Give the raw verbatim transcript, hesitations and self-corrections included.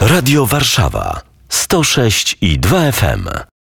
Radio Warszawa sto sześć i dwa F M.